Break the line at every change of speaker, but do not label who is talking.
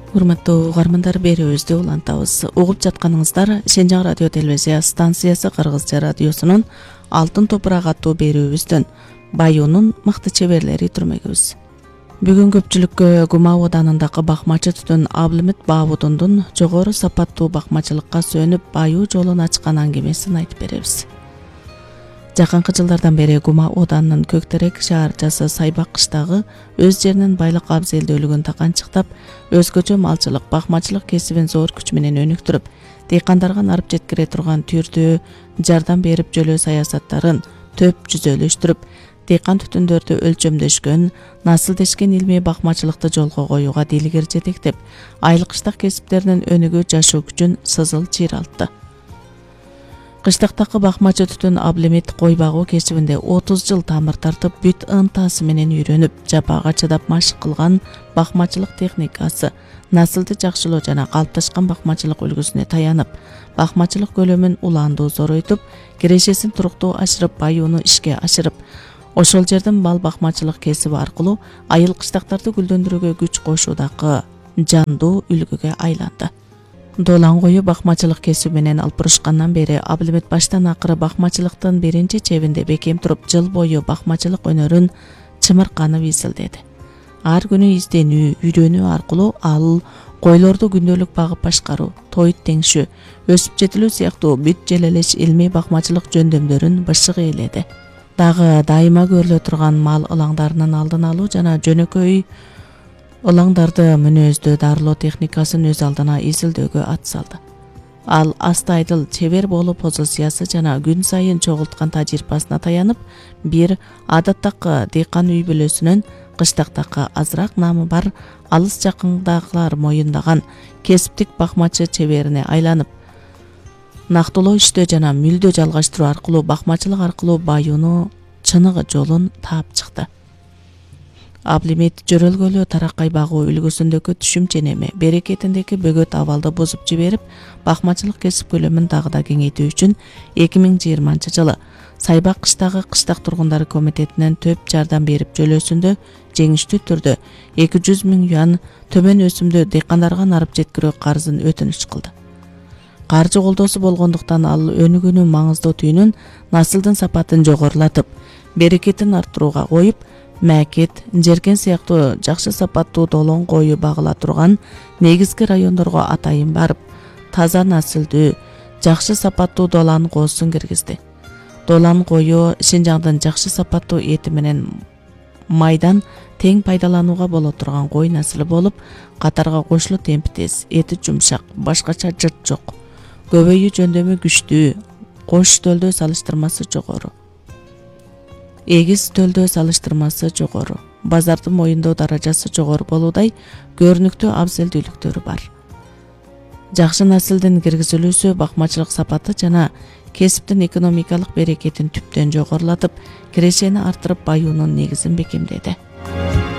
Урматтуу угармандар, берүүбүздү улантабыз. Угуп жатканыңыздар Шенжаң радио телевизия станциясы Кыргызча радиосунун Алтын топурак аттуу берүүбүздөн Баюунун мыкты чеберлери түрмөгүбүз. Бүгүн көпчүлүккө Гума оданындагы бакмачы түтүн Абылмет Баабудундун жогору сапаттуу бакмачылыкка сөнүп баюу жолун ачкан аңгемесин айтып беребиз. Жакынкы жылдардан бери Гума оданынын Көктерек шаарчасы Сайбак кыштагы өз жеринин байлык абзелдүүлүгүн таканчыктап, өзгөчө малчылык, бакмачылык кесибин зор күч менен өнүктүрүп, дыйкандарга нарып жеткире турган түрдүү жардам берип жөлөө саясаттарын төп жүзөлөштүрүп, дыйкан түтүндөрдү өлчөмдөшкөн, насылдешкен илмий бакмачылыкты жолго коюуга дилгер жетектеп, айыл кыштак кесиптеринин өнүгүү жашоо күчүн сызыл чыйралтты. Кыштактагы бакмачы түтүн Абылмет кой багуу кесибинде 30 жыл тамыр тартып, бүт ынтасы менен үйрөнүп, жапага чыдап машык кылган бакмачылык техникасы, насылды жакшылоо жана калыпташкан бакмачылык үлгүсүнө таянып, бакмачылык көлөмүн улаандуу зоройтуп, кирешесин туруктуу ашырып, баюуну ишке ашырып, ошол жердин бал бакмачылык кесиби аркылуу айыл кыштактарды гүлдөндүрүүгө күч кошуудагы жандуу үлгүгө айланды. Долан кою бакмачылык кесиби менен алпурушкандан бери Абылмет баштан акыры бакмачылыктын биринчи чебинде бекем туруп, жыл бою бакмачылык өнөрүн чымырканып изилдеди. Ар күнү изденүү, үйрөнүү аркылуу ал койлорду күндөлүк багып башкаруу, тоyut теңшүү, өсүп жетилүү сыяктуу бүт желелеш илмий бакмачылык жөндөмдөрүн бышык ээледи. Дагы дайыма көрүлө турган мал ылаңдарынын алдын алуу жана жөнөкөй ылаңдарды мүнөздүү дарылоо техникасын өз алдына изилдөөгө ат салды. Ал астайдыл чебер болуу позициясы жана күн сайын чогулткан тажрыйбасына таянып, бир адаттагы дыйкан үй бүлөсүнөн кыштактагы азыраак наамы бар алыс жакындагылар моюндаган кесиптик бакмачы чеберине айланып, нактылоо иштөө жана мүлдө жалгаштыруу аркылуу бакмачылык аркылуу баюуну чыныгы жолун таап чыкты. Абылмет жөрөлгөлүү тараккай багуу үлгүсүндөгү түшүмчө неме, берекетиндеги бөгөт абалды бузуп жиберип, бакмачылык кесип көлөмүн дагы да кеңейтүү үчүн 2020 жылы Сайбак кыштагы кыштак тургундары комитетинен төп жардам берип жөлөөсүндө жеңиштүү түрдө 200 000 юан төмөн өсүмдүү дыйкандарга нарып жеткирүү карызын өтүнүч кылды. Каржы колдоосу болгондуктан ал өнүгүүнүн маңыздуу түйүнүн насылдын сапатын жогорулатып, берекетин арттырууга коюп, Мәкет, Жеркен сыяктуу жакшы сапаттуу долон кою багыла турган негизги райондорго атайын барып, таза насылдуу, жакшы сапаттуу долан коосун киргизди. Долан кою Шенжаңдын жакшы сапаттуу эти менен майдан тең пайдаланууга боло турган кой насылы болуп, катарга кошулуу темпи тез, эти жумшак, башкача жырт жок, көбөйүү жөндөмү күчтүү, кош төлдөө салыштырмасы жогору. Эгиз төлдөө салыштырмасы жогору, базардын моюндоо даражасы жогору болуудай көрүнүктүү абзелдүүлүктөрү бар. Жакшы насылдын киргизилүүсү бакмачылык сапаты жана кесиптин экономикалык берекетин түптөн жогорулатып, кирешени арттырып, баюунун негизин бекемдеди.